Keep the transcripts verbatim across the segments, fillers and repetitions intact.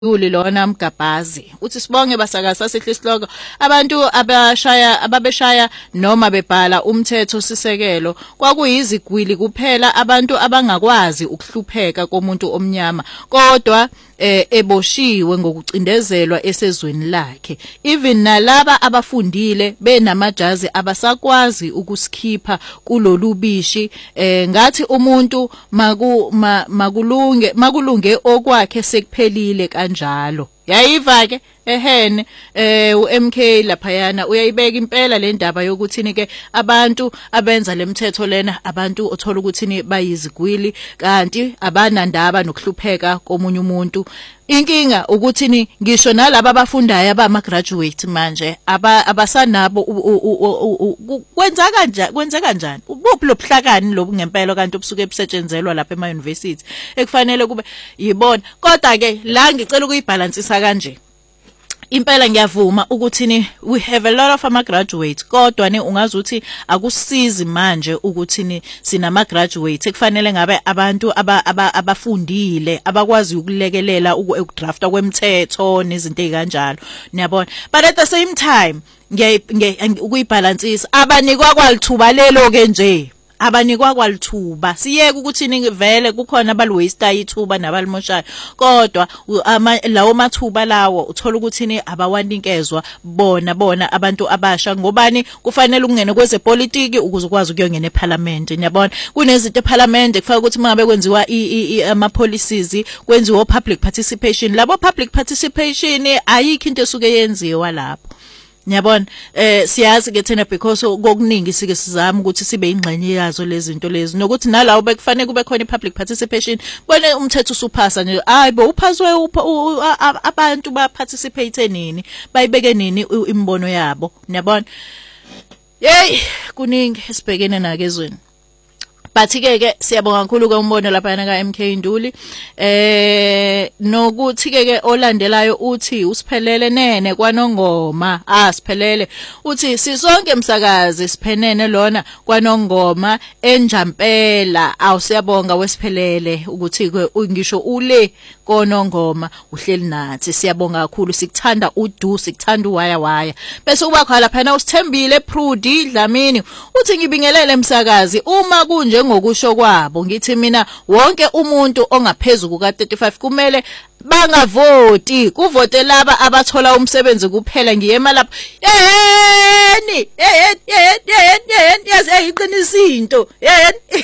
Yuli lona Mgabhazi uthi sibonge basakasa sihle isihloko abantu abashaya ababeshaya noma bebhala umthetho sisekelo kwakuyizigwili kuphela abantu abangakwazi ukuhlupheka komuntu omnyama kodwa eh, eboshiwe ngokucindezelwa esezweni lakhe even nalaba abafundile benamajazi abasakwazi ukusikhipha kulolubishi eh, ngathi umuntu maku ma, makulunge makulunge okwakhe sekuphelile kanjalo yayiva ke ehene eh uM K laphayana uyayibeka impela le ndaba yokuthi ni ke abantu abenza lemthetho lena abantu othola ukuthi ni bayizigwili kanti abanandaba nokuhlupheka komunye umuntu inkinga ukuthi ni ngisho nalabo abafundayo abama graduate manje aba abasanabo kwenza kanjani kwenza kanjani ubuphi lobuhlakani lobu ngempela kanti obusuke ebusetshenzelwa lapha ema university ekufanele kube yibona kodwa ke la ngicela ukuyibalansisa kanje impela ngiyavuma ukuthi ni we have a lot of ama graduates kodwa ni ungazuthi akusizi manje ukuthi ni sinama graduates ekufanele ngabe abantu abafundile abakwazi ukulekelela ukudrafta kwemthetho nezinto ezikanjalo niyabona but at the same time ngiye ukuyibalansisa abanikwa kwalithuba lelo ke nje abanikwa kwalithuba siyeke ukuthi ningivele kukhona abalwaste ithuba nabalimoshayo kodwa lawo mathuba lawo uthola ukuthi ni abawanikezwa bona bona abantu abasha ngobani kufanele ukungena kweze politiki ukuze ukwazi ukuyongena eParliament niyabona kunezinto eParliament kufanele ukuthi mangabe kwenziwa ama policies kwenziwa public participation labo public participation ayikho into esuke yenziwa lapho Nyabona eh siyazi ke thina because kokuningi sike sizama ukuthi sibe ingxenye yazo lezi zinto lezi nokuthi nalawo bekufanele kube khona ipublic participation bone umthetho usuphasa nje hayibo uphaswe abantu ba participate nini bayibeke nini imbono yabo nyabona hey kuningi esibhekene nakezweni but ke ke siyabonga kakhulu ke umbono lapha yana ka M K Nduli eh nokuthi ke ke olandelayo uthi usiphelele nene kwaNongoma ah siphelele uthi sisonke emsakazi siphenene lona kwaNongoma enjampela awusiyabonga wesiphelele ukuthi ke ngisho ule koNongoma uhleli nathi siyabonga kakhulu sikuthanda udu sikuthanda uwaya waya bese kuba khona lapha usithembile Prudi Dlamini uthi ngibingelele emsakazi uma kunje ngokusho kwabo ngithi mina wonke umuntu ongaphezulu kuka thirty-five kumele bangavoti kuvote laba abathola umsebenzi kuphela ngiyema lapho yeni yeni yeni yeni yaziyiqinisa into yeni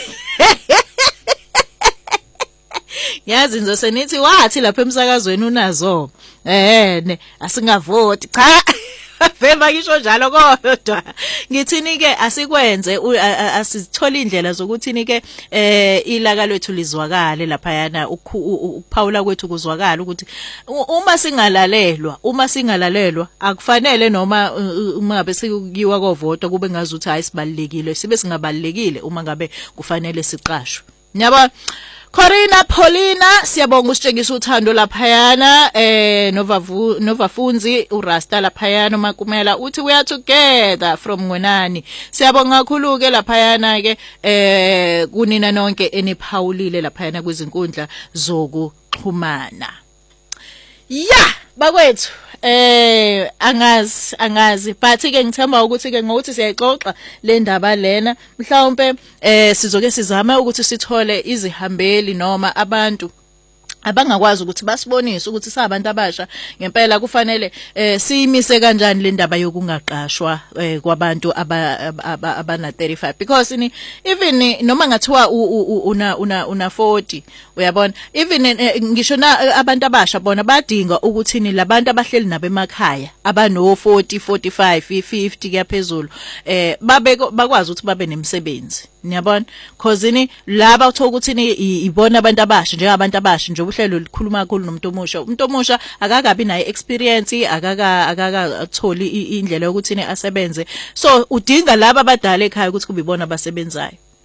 yazi nzo nithi wathi lapha emsakazweni unazo ehene asingavoti cha Vema ngisho njalo kodwa ngithini ke asikwenze asithola indlela zokuthi ke eh ilaka lethu lizwakale lapha yana ukuphawula kwethu kuzwakala ukuthi uma singalalelwa uma singalalelwa akufanele noma uma ngabe sikuyiwa kovoto kube ngazuthi ayisibalekile sibe singabalekile uma ngabe kufanele siqashwe nyaba Corina Paulina siyabonga usitshengisa uthando laphayana eh Novavu Novafunzi uRasta laphayana makumela uthi we are together from Ngwenani siyabonga kakhulu ke laphayana ke eh kunina nonke eniphawulile laphayana kwizinkundla zokuxhumana ya bakwethu eh angazi angazi but ke ngithemba ukuthi ke ngokuthi siyayixoxa le ndaba lena mhlawumbe eh sizoke sizama ukuthi sithole izihambeli noma abantu abangakwazi ukuthi basibonise ukuthi sabantu abasha ngempela kufanele eh siyimise kanjani le ndaba yokungaqashwa eh kwabantu abana thirty-five because ni even noma ngathiwa una una una forty uyabona even ngisho na abantu abasha bona badinga ukuthi ni labantu abahleli nabo emakhaya abano forty forty-five fifty kuyaphezulu eh babe bakwazi ukuthi babe nemsebenzi niyabona cause ni laba uthola ukuthi ni ibona abantu abasha nje abantu abasha nje uhlelo likhuluma kakhulu nomuntu omusha umuntu omusha akakabi naye experience akaka akakatholi indlela yokuthi ni asebenze so udinga laba abadala ekhaya ukuthi kube ibona abasebenzayo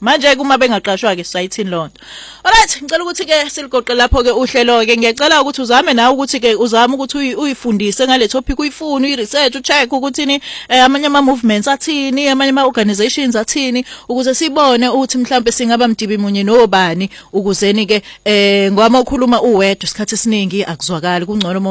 manje kuma bengaqashwa ke sayithini lonto. Alright, ngicela ukuthi ke siligoqe lapho ke uhlelo ke ngiyacela ukuthi uzame nawe ukuthi ke uzame ukuthi uyifundise ngale topic uyifuna uyiresearch ucheck ukuthi ni amanye ama movements athini amanye ama organizations athini ukuze sibone ukuthi mhlambe singaba mdibi munye nobani ukuzeni ke eh ngoba ukhuluma uwedwa isikhathi esiningi akuzwakali kungcono